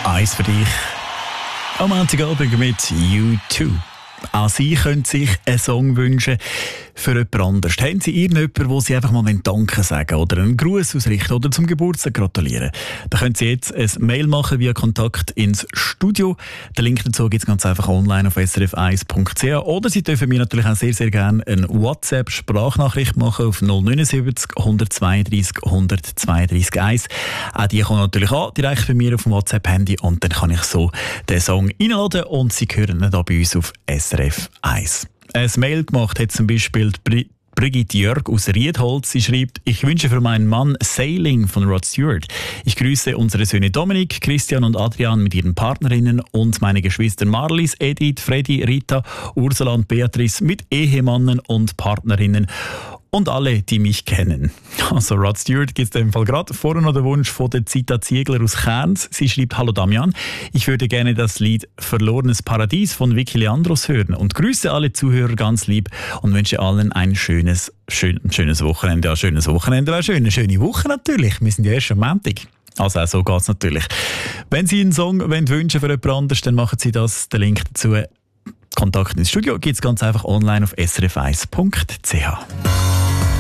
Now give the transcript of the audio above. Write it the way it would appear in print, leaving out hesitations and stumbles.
Eins für dich. Am Montagabend mit U2. Auch Sie können sich einen Song wünschen für jemand anderes. Haben Sie irgendjemanden, wo Sie einfach mal Danke sagen oder einen Gruß ausrichten oder zum Geburtstag gratulieren? Dann können Sie jetzt ein Mail machen via Kontakt ins Studio. Den Link dazu gibt es ganz einfach online auf srf1.ch. Oder Sie dürfen mir natürlich auch sehr, sehr gerne eine WhatsApp-Sprachnachricht machen auf 079 132 132 1. Auch die kommen natürlich an, direkt bei mir auf dem WhatsApp-Handy, und dann kann ich so den Song reinladen und Sie hören ihn hier bei uns auf SRF 1. Ein Mail gemacht hat zum Beispiel Brigitte Jörg aus Riedholz. Sie schreibt: Ich wünsche für meinen Mann Sailing von Rod Stewart. Ich grüße unsere Söhne Dominik, Christian und Adrian mit ihren Partnerinnen und meine Geschwister Marlies, Edith, Freddy, Rita, Ursula und Beatrice mit Ehemannen und Partnerinnen. Und alle, die mich kennen. Also Rod Stewart gibt es in dem Fall gerade vorher noch den Wunsch von der Zita Ziegler aus Kerns. Sie schreibt: Hallo Damian, ich würde gerne das Lied Verlorenes Paradies von Vicky Leandros hören und grüße alle Zuhörer ganz lieb und wünsche allen ein schönes Wochenende. Ja, schönes Wochenende wäre schön. Eine schöne Woche natürlich. Wir sind ja erst am Montag. Also auch so geht es natürlich. Wenn Sie einen Song wünschen für jemand anderes, dann machen Sie das. Den Link dazu, Kontakt ins Studio, gibt es ganz einfach online auf srf1.ch.